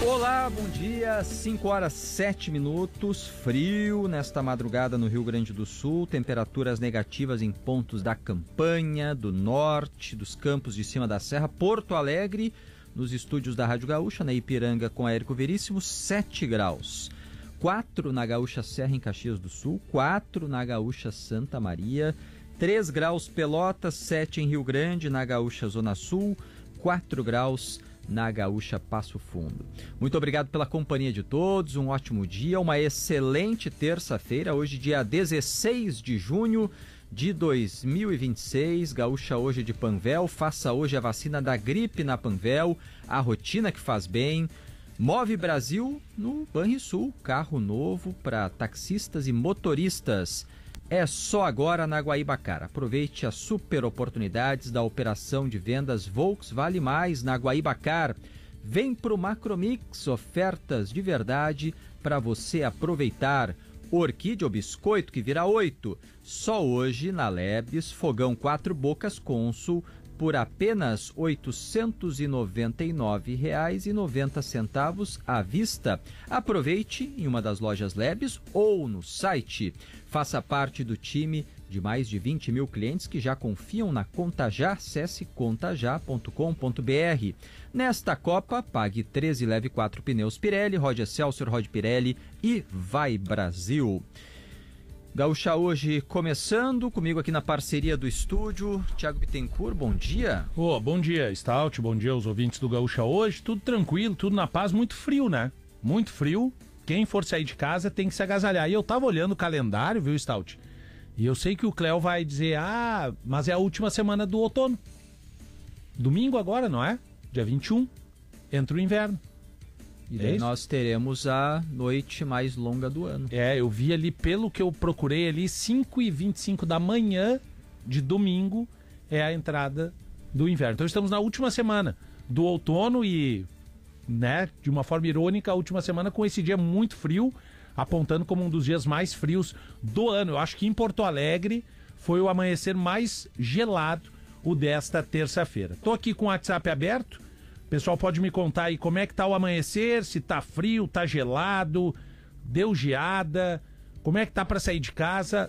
Olá, bom dia, 5 horas 7 minutos, frio nesta madrugada no Rio Grande do Sul, temperaturas negativas em pontos da campanha, do norte, dos campos de cima da serra, Porto Alegre, nos estúdios da Rádio Gaúcha, na Ipiranga com a Érico Veríssimo, 7 graus. 4 na Gaúcha Serra em Caxias do Sul, 4 na Gaúcha Santa Maria, 3 graus Pelotas, 7 em Rio Grande, na Gaúcha Zona Sul, 4 graus na Gaúcha Passo Fundo. Muito obrigado pela companhia de todos, um ótimo dia, uma excelente terça-feira, hoje dia 16 de junho de 2026, Gaúcha hoje de Panvel, faça hoje a vacina da gripe na Panvel, a rotina que faz bem. Move Brasil no Banrisul, carro novo para taxistas e motoristas. É só agora na Guaíbacar. Aproveite as super oportunidades da operação de vendas Volks Vale Mais na Guaíbacar. Vem pro Macromix, ofertas de verdade para você aproveitar. Orquídea ou biscoito que vira 8. Só hoje na Lebes, fogão 4 bocas Consul por apenas R$ 899,90 à vista. Aproveite em uma das lojas Lebes ou no site. Faça parte do time de mais de 20 mil clientes que já confiam na Contajá. Acesse contajá.com.br. Nesta Copa, pague 13 e leve 4 pneus Pirelli, rode Excelsior, rode Pirelli e vai Brasil. Gaúcha hoje começando, comigo aqui na parceria do estúdio, Thiago Bittencourt, bom dia. Bom dia, Stout, bom dia aos ouvintes do Gaúcha hoje, tudo tranquilo, tudo na paz, muito frio, né? Muito frio, quem for sair de casa tem que se agasalhar. E eu tava olhando o calendário, viu, Stout? E eu sei que o Cléo vai dizer, mas é a última semana do outono. Domingo agora, não é? Dia 21, entra o inverno. E daí nós teremos a noite mais longa do ano. Eu vi ali, pelo que eu procurei ali, 5h25 da manhã de domingo é a entrada do inverno. Então estamos na última semana do outono e, né, de uma forma irônica, a última semana com esse dia muito frio, apontando como um dos dias mais frios do ano. Eu acho que em Porto Alegre foi o amanhecer mais gelado, o desta terça-feira. Tô aqui com o WhatsApp aberto. O pessoal pode me contar aí como é que tá o amanhecer, se tá frio, tá gelado, deu geada, como é que tá para sair de casa,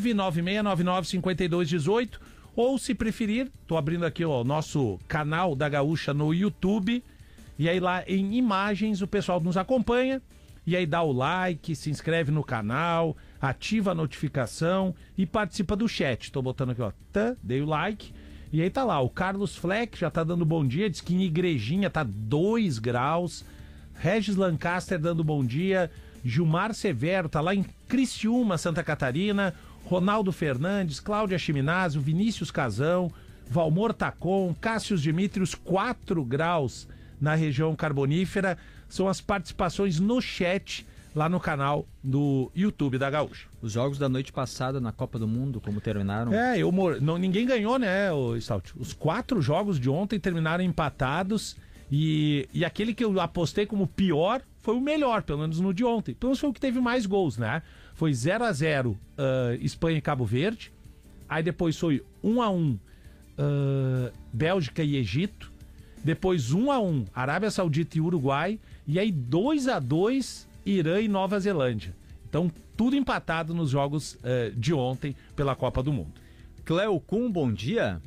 996995218, ou se preferir, tô abrindo aqui o nosso canal da Gaúcha no YouTube, e aí lá em imagens o pessoal nos acompanha, e aí dá o like, se inscreve no canal, ativa a notificação e participa do chat. Tô botando aqui, dei o like. E aí tá lá, o Carlos Fleck já tá dando bom dia, diz que em Igrejinha tá 2 graus, Regis Lancaster dando bom dia, Gilmar Severo tá lá em Criciúma, Santa Catarina, Ronaldo Fernandes, Cláudia Chiminazio, Vinícius Casão, Valmor Tacon, Cássius Dimitrios, 4 graus na região carbonífera, são as participações no chat lá no canal do YouTube da Gaúcha. Os jogos da noite passada na Copa do Mundo, como terminaram? Ninguém ganhou, né, Stout? Os 4 jogos de ontem terminaram empatados e aquele que eu apostei como pior foi o melhor, pelo menos no de ontem. Pelo menos foi o que teve mais gols, né? Foi 0-0 Espanha e Cabo Verde, aí depois foi 1-1 Bélgica e Egito, depois 1-1 Arábia Saudita e Uruguai, e aí 2-2 Irã e Nova Zelândia. Então, tudo empatado nos jogos de ontem pela Copa do Mundo. Cléo Kuhn, bom dia.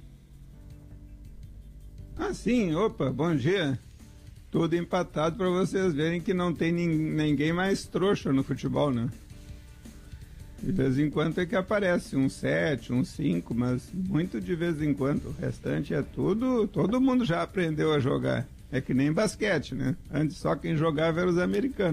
Sim, bom dia. Tudo empatado para vocês verem que não tem ninguém mais trouxa no futebol, né? De vez em quando é que aparece um 7, um 5, mas muito de vez em quando. O restante é tudo, todo mundo já aprendeu a jogar. É que nem basquete, né? Antes só quem jogava era os americanos.